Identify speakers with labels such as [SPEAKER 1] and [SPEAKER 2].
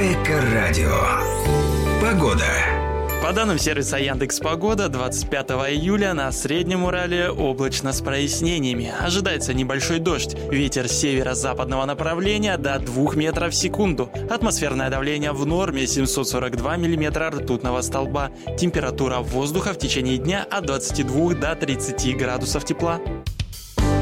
[SPEAKER 1] Эко-радио. Погода.
[SPEAKER 2] По данным сервиса Яндекс.Погода, 25 июля на Среднем Урале облачно с прояснениями. Ожидается небольшой дождь. Ветер северо-западного направления до 2 метров в секунду. Атмосферное давление в норме 742 миллиметра ртутного столба. Температура воздуха в течение дня от 22 до 30 градусов тепла.